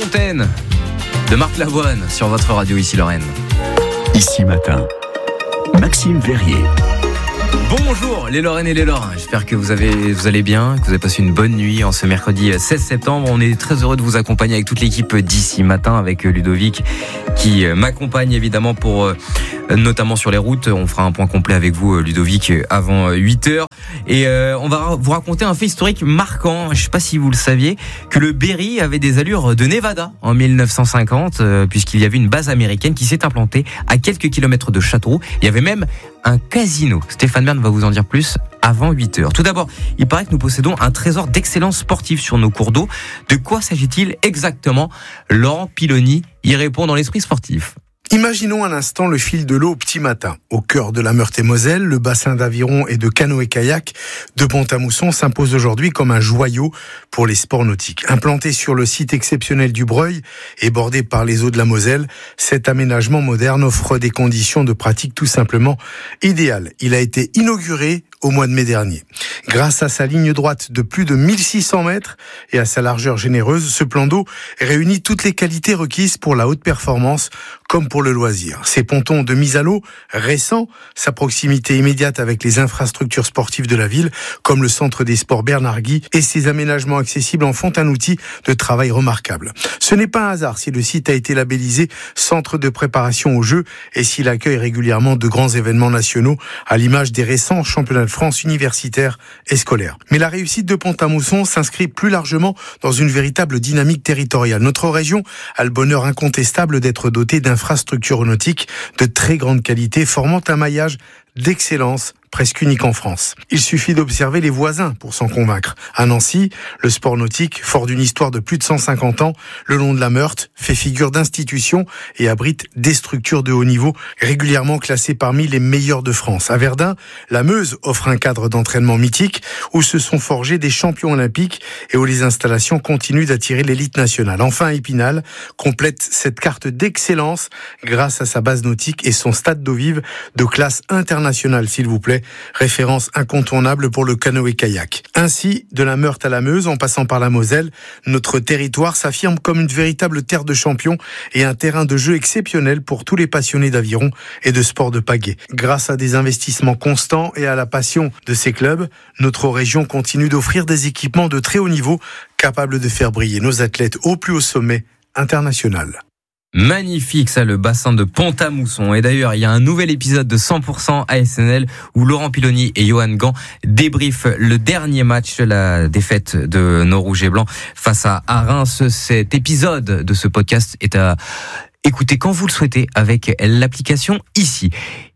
Fontaine de Marc Lavoine sur votre radio Ici Lorraine. Ici Matin, Maxime Verrier. Bonjour les Lorraines et les Lorrains, j'espère que vous allez bien, que vous avez passé une bonne nuit en ce mercredi 16 septembre. On est très heureux de vous accompagner avec toute l'équipe d'Ici Matin, avec Ludovic qui m'accompagne évidemment pour notamment sur les routes. On fera un point complet avec vous Ludovic avant 8h et on va vous raconter un fait historique marquant. Je ne sais pas si vous le saviez, que le Berry avait des allures de Nevada en 1950 puisqu'il y avait une base américaine qui s'est implantée à quelques kilomètres de Châteauroux. Il y avait même un casino. Stéphane Bern va vous en dire plus avant 8h. Tout d'abord, il paraît que nous possédons un trésor d'excellence sportive sur nos cours d'eau. De quoi s'agit-il exactement ? Laurent Piloni y répond dans l'esprit sportif. Imaginons un instant le fil de l'eau au petit matin. Au cœur de la Meurthe-et-Moselle, le bassin d'aviron et de canoë-kayak de Pont-à-Mousson s'impose aujourd'hui comme un joyau pour les sports nautiques. Implanté sur le site exceptionnel du Breuil et bordé par les eaux de la Moselle, cet aménagement moderne offre des conditions de pratique tout simplement idéales. Il a été inauguré au mois de mai dernier. Grâce à sa ligne droite de plus de 1600 mètres et à sa largeur généreuse, ce plan d'eau réunit toutes les qualités requises pour la haute performance comme pour le loisir. Ses pontons de mise à l'eau récents, sa proximité immédiate avec les infrastructures sportives de la ville, comme le centre des sports Bernard Guy, et ses aménagements accessibles en font un outil de travail remarquable. Ce n'est pas un hasard si le site a été labellisé centre de préparation aux Jeux et s'il accueille régulièrement de grands événements nationaux, à l'image des récents championnats de France universitaires et scolaires. Mais la réussite de Pont-à-Mousson s'inscrit plus largement dans une véritable dynamique territoriale. Notre région a le bonheur incontestable d'être dotée d'infrastructures nautiques de très grande qualité, formant un maillage d'excellence presque unique en France. Il suffit d'observer les voisins pour s'en convaincre. À Nancy, le sport nautique, fort d'une histoire de plus de 150 ans, le long de la Meurthe, fait figure d'institution et abrite des structures de haut niveau régulièrement classées parmi les meilleures de France. À Verdun, la Meuse offre un cadre d'entraînement mythique où se sont forgés des champions olympiques et où les installations continuent d'attirer l'élite nationale. Enfin, Épinal complète cette carte d'excellence grâce à sa base nautique et son stade d'eau vive de classe internationale, s'il vous plaît. Référence incontournable pour le canoë-kayak. Ainsi, de la Meurthe à la Meuse, en passant par la Moselle, notre territoire s'affirme comme une véritable terre de champions et un terrain de jeu exceptionnel pour tous les passionnés d'aviron et de sport de pagaie. Grâce à des investissements constants et à la passion de ces clubs, notre région continue d'offrir des équipements de très haut niveau capables de faire briller nos athlètes au plus haut sommet international. Magnifique ça, le bassin de Pont-à-Mousson. Et d'ailleurs, il y a un nouvel épisode de 100% ASNL où Laurent Piloni et Johan Gant débriefent le dernier match de la défaite de nos Rouges et Blancs face à Reims. Cet épisode de ce podcast est à écouter quand vous le souhaitez avec l'application Ici.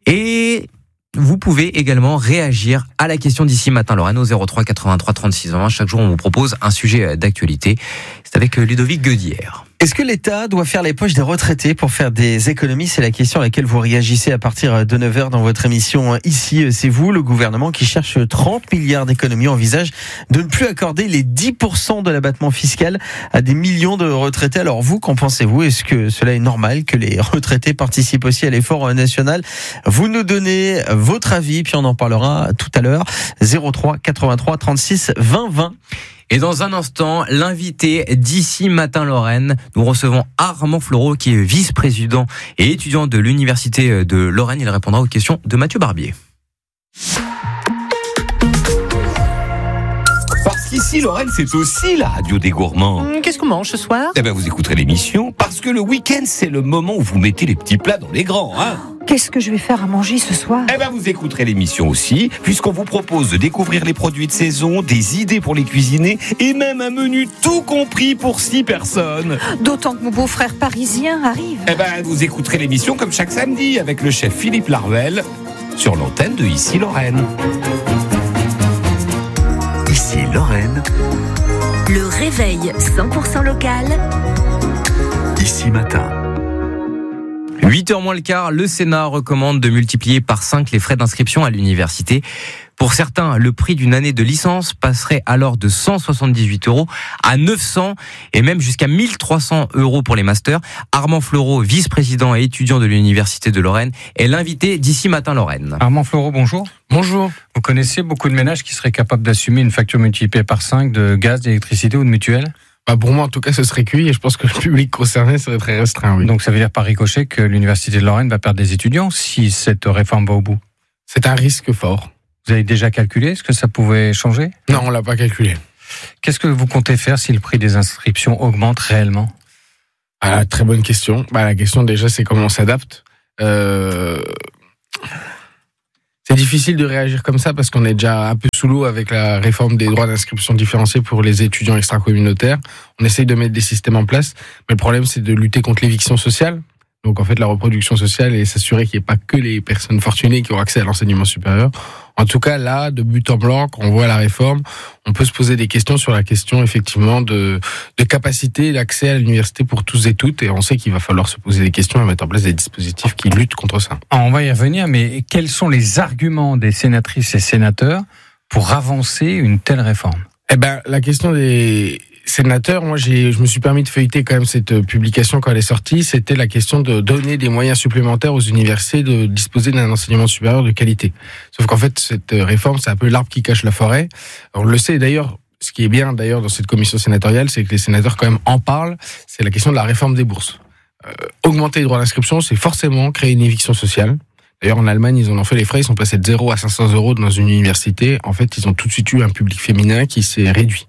Et vous pouvez également réagir à la question d'Ici Matin Lorraine au 03 83 36 20. Chaque jour, on vous propose un sujet d'actualité. C'est avec Ludovic Guedière. Est-ce que l'État doit faire les poches des retraités pour faire des économies ? C'est la question à laquelle vous réagissez à partir de 9h dans votre émission Ici. C'est vous, le gouvernement, qui cherche 30 milliards d'économies, envisage de ne plus accorder les 10% de l'abattement fiscal à des millions de retraités. Alors vous, qu'en pensez-vous ? Est-ce que cela est normal que les retraités participent aussi à l'effort national ? Vous nous donnez votre avis, puis on en parlera tout à l'heure. 03 83 36 20 20. Et dans un instant, l'invité d'Ici Matin Lorraine, nous recevons Armand Fleureau qui est vice-président et étudiant de l'Université de Lorraine. Il répondra aux questions de Mathieu Barbier. Parce qu'ici, Lorraine, c'est aussi la radio des gourmands. Qu'est-ce qu'on mange ce soir ? Eh ben, vous écouterez l'émission, parce que le week-end, c'est le moment où vous mettez les petits plats dans les grands, hein. Qu'est-ce que je vais faire à manger ce soir ? Eh ben, vous écouterez l'émission aussi, puisqu'on vous propose de découvrir les produits de saison, des idées pour les cuisiner, et même un menu tout compris pour 6 personnes. D'autant que mon beau-frère parisien arrive. Eh ben, vous écouterez l'émission comme chaque samedi, avec le chef Philippe Larvel, sur l'antenne de Ici Lorraine. Ici Lorraine. Le réveil 100% local. Ici Matin. 8h moins le quart, le Sénat recommande de multiplier par 5 les frais d'inscription à l'université. Pour certains, le prix d'une année de licence passerait alors de 178 € à 900 et même jusqu'à 1300 € pour les masters. Armand Fleureau, vice-président et étudiant de l'Université de Lorraine, est l'invité d'Ici Matin Lorraine. Armand Fleureau, bonjour. Bonjour. Vous connaissez beaucoup de ménages qui seraient capables d'assumer une facture multipliée par 5 de gaz, d'électricité ou de mutuelle ? Pour moi, en tout cas, ce serait cuit et je pense que le public concerné serait très restreint. Oui. Donc ça veut dire par ricochet que l'Université de Lorraine va perdre des étudiants si cette réforme va au bout. C'est un risque fort. Vous avez déjà calculé ce que ça pouvait changer ? Non, on l'a pas calculé. Qu'est-ce que vous comptez faire si le prix des inscriptions augmente réellement ? Très bonne question. La question déjà, c'est comment on s'adapte. C'est difficile de réagir comme ça parce qu'on est déjà un peu sous l'eau avec la réforme des droits d'inscription différenciés pour les étudiants extracommunautaires. On essaye de mettre des systèmes en place, mais le problème c'est de lutter contre l'éviction sociale. Donc en fait la reproduction sociale et s'assurer qu'il n'y ait pas que les personnes fortunées qui ont accès à l'enseignement supérieur. En tout cas là, de but en blanc, quand on voit la réforme, on peut se poser des questions sur la question effectivement de capacité d'accès à l'université pour tous et toutes. Et on sait qu'il va falloir se poser des questions et mettre en place des dispositifs qui luttent contre ça. On va y revenir, mais quels sont les arguments des sénatrices et sénateurs pour avancer une telle réforme ? La question des sénateurs, moi je me suis permis de feuilleter quand même cette publication quand elle est sortie, c'était la question de donner des moyens supplémentaires aux universités de disposer d'un enseignement supérieur de qualité. Sauf qu'en fait cette réforme c'est un peu l'arbre qui cache la forêt. On le sait d'ailleurs, ce qui est bien d'ailleurs dans cette commission sénatoriale, c'est que les sénateurs quand même en parlent, c'est la question de la réforme des bourses. Augmenter les droits d'inscription, c'est forcément créer une éviction sociale. D'ailleurs, en Allemagne, ils en ont fait les frais, ils sont passés de 0 à 500 euros dans une université. En fait, ils ont tout de suite eu un public féminin qui s'est réduit.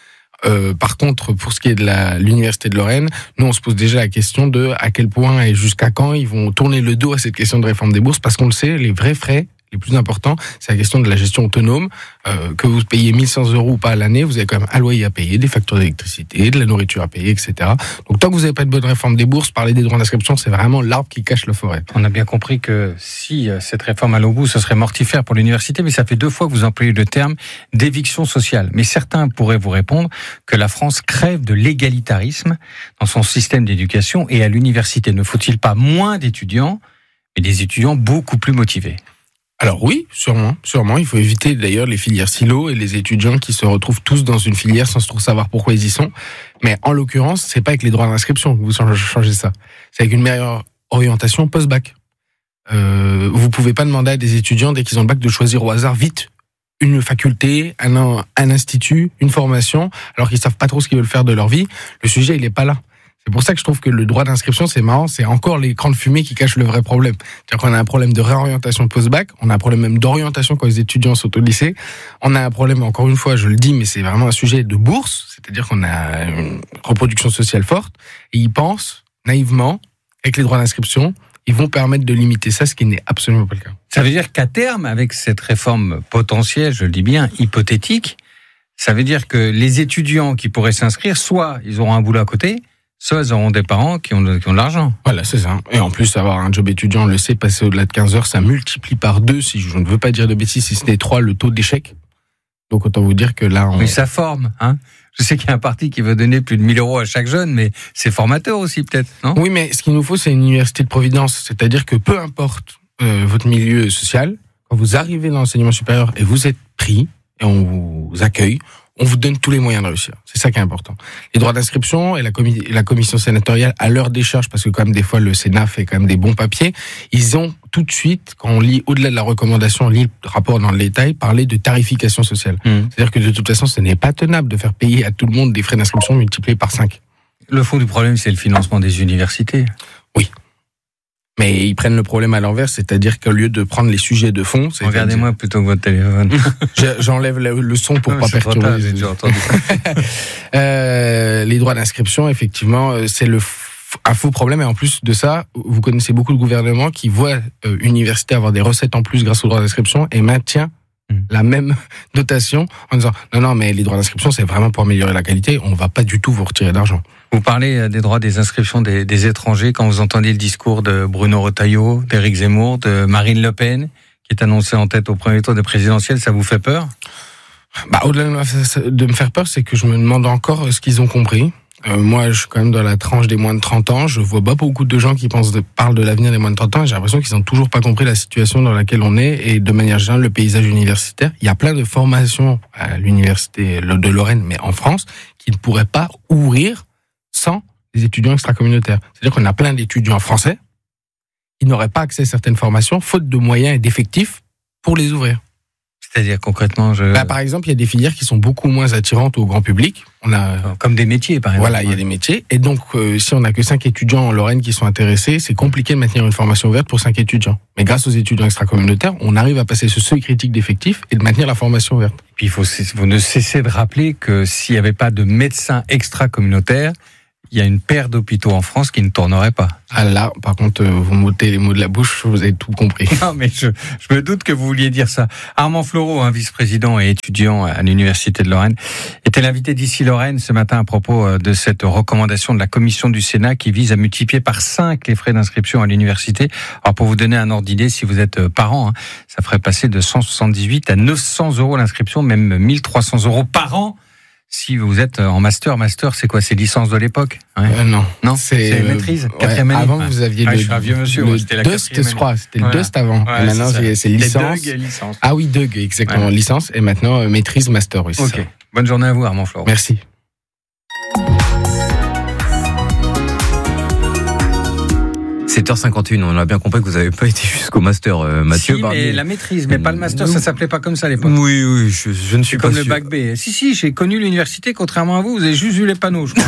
Par contre, pour ce qui est de l'Université de Lorraine, nous, on se pose déjà la question de à quel point et jusqu'à quand ils vont tourner le dos à cette question de réforme des bourses, parce qu'on le sait, les vrais frais, les plus importants, c'est la question de la gestion autonome. Que vous payez 1100 euros ou pas à l'année, vous avez quand même un loyer à payer, des factures d'électricité, de la nourriture à payer, etc. Donc tant que vous n'avez pas de bonne réforme des bourses, parler des droits d'inscription, c'est vraiment l'arbre qui cache la forêt. On a bien compris que si cette réforme allait au bout, ce serait mortifère pour l'université, mais ça fait 2 fois que vous employez le terme d'éviction sociale. Mais certains pourraient vous répondre que la France crève de l'égalitarisme dans son système d'éducation, et à l'université, ne faut-il pas moins d'étudiants, mais des étudiants beaucoup plus motivés ? Alors oui, sûrement. Il faut éviter d'ailleurs les filières silos et les étudiants qui se retrouvent tous dans une filière sans trop savoir pourquoi ils y sont. Mais en l'occurrence, c'est pas avec les droits d'inscription que vous changez ça. C'est avec une meilleure orientation post-bac. Vous pouvez pas demander à des étudiants, dès qu'ils ont le bac, de choisir au hasard vite une faculté, un institut, une formation, alors qu'ils savent pas trop ce qu'ils veulent faire de leur vie. Le sujet, il est pas là. C'est pour ça que je trouve que le droit d'inscription, c'est marrant, c'est encore l'écran de fumée qui cache le vrai problème. C'est-à-dire qu'on a un problème de réorientation post-bac, on a un problème même d'orientation quand les étudiants sont au lycée, on a un problème, encore une fois, je le dis, mais c'est vraiment un sujet de bourse, c'est-à-dire qu'on a une reproduction sociale forte, et ils pensent, naïvement, avec les droits d'inscription, ils vont permettre de limiter ça, ce qui n'est absolument pas le cas. Ça veut dire qu'à terme, avec cette réforme potentielle, je le dis bien, hypothétique, ça veut dire que les étudiants qui pourraient s'inscrire, soit ils auront un boulot à côté, soit ils auront des parents qui ont de l'argent. Voilà, c'est ça. Et en plus, avoir un job étudiant, on le sait, passer au-delà de 15 heures, ça multiplie par 2, si je ne veux pas dire de bêtises, si c'était 3, le taux d'échec. Donc autant vous dire que là... Mais ça forme, hein. Je sais qu'il y a un parti qui veut donner plus de 1000 euros à chaque jeune, mais c'est formateur aussi peut-être, non ? Oui, mais ce qu'il nous faut, c'est une université de providence. C'est-à-dire que peu importe votre milieu social, quand vous arrivez dans l'enseignement supérieur et vous êtes pris, et on vous accueille, on vous donne tous les moyens de réussir. C'est ça qui est important. Les droits d'inscription et la commission sénatoriale, à leur décharge, parce que quand même des fois le Sénat fait quand même des bons papiers, ils ont tout de suite, quand on lit au-delà de la recommandation, on lit le rapport dans le détail, parler de tarification sociale. C'est-à-dire que de toute façon, ce n'est pas tenable de faire payer à tout le monde des frais d'inscription multipliés par 5. Le fond du problème, c'est le financement des universités. Oui. Mais ils prennent le problème à l'envers, c'est-à-dire qu'au lieu de prendre les sujets de fond... Regardez-moi plutôt que votre téléphone. J'enlève le son pour pas perturber les étudiants. Les droits d'inscription, effectivement, c'est un faux problème. Et en plus de ça, vous connaissez beaucoup de gouvernements qui voient université avoir des recettes en plus grâce aux droits d'inscription et maintient la même dotation en disant non, mais les droits d'inscription, c'est vraiment pour améliorer la qualité. On ne va pas du tout vous retirer d'argent. Vous parlez des droits des inscriptions des étrangers quand vous entendez le discours de Bruno Retailleau, d'Éric Zemmour, de Marine Le Pen, qui est annoncée en tête au premier tour des présidentielles. Ça vous fait peur ? Au-delà de me faire peur, c'est que je me demande encore ce qu'ils ont compris. Moi, je suis quand même dans la tranche des moins de 30 ans. Je vois pas beaucoup de gens qui parlent de l'avenir des moins de 30 ans. J'ai l'impression qu'ils n'ont toujours pas compris la situation dans laquelle on est et de manière générale le paysage universitaire. Il y a plein de formations à l'université de Lorraine, mais en France, qui ne pourraient pas ouvrir sans les étudiants extracommunautaires. C'est-à-dire qu'on a plein d'étudiants français qui n'auraient pas accès à certaines formations, faute de moyens et d'effectifs pour les ouvrir. C'est-à-dire concrètement, par exemple, il y a des filières qui sont beaucoup moins attirantes au grand public. On a comme des métiers, par exemple. Voilà, il y a des métiers. Et donc, si on n'a que 5 étudiants en Lorraine qui sont intéressés, c'est compliqué de maintenir une formation ouverte pour 5 étudiants. Mais grâce aux étudiants extracommunautaires, on arrive à passer ce seuil critique d'effectifs et de maintenir la formation ouverte. Et puis, vous ne cessez de rappeler que s'il n'y avait pas de médecins extra-communautaires, il y a une paire d'hôpitaux en France qui ne tournerait pas. Ah là, par contre, vous m'ôtez les mots de la bouche, vous avez tout compris. Non, mais je me doute que vous vouliez dire ça. Armand Fleureau, vice-président et étudiant à l'Université de Lorraine, était l'invité d'Ici Lorraine ce matin à propos de cette recommandation de la commission du Sénat qui vise à multiplier par 5 les frais d'inscription à l'université. Alors, pour vous donner un ordre d'idée, si vous êtes parent, ça ferait passer de 178 à 900 euros l'inscription, même 1300 euros par an. Si vous êtes en master, c'est quoi? C'est licence de l'époque? Non, c'est maîtrise, 4e année. Avant, vous aviez je suis un vieux monsieur, c'était la DUST, je crois. C'était le DUST avant. Ouais, et maintenant, c'est licence. licence. Ah oui, DUG, exactement. Ouais. Licence. Et maintenant, maîtrise, master, oui, c'est ça. Bonne journée à vous, Armand Fleureau. Merci. – 7h51, on a bien compris que vous n'avez pas été jusqu'au master, Mathieu. Si, mais la maîtrise, mais pas le master, ça s'appelait pas comme ça à l'époque. Oui, je ne suis pas comme sûr. le bac B. Si, j'ai connu l'université, contrairement à vous, vous avez juste vu les panneaux, je crois.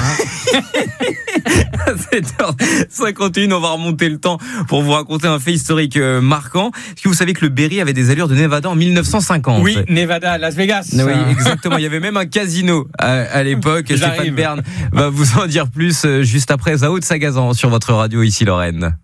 7h51, on va remonter le temps pour vous raconter un fait historique marquant. Est-ce que vous savez que le Berry avait des allures de Nevada en 1950? Oui, Nevada, Las Vegas. Oui, exactement. Il y avait même un casino à l'époque. Stéphane Bern va vous en dire plus juste après Zao de Sagazan sur votre radio Ici Lorraine.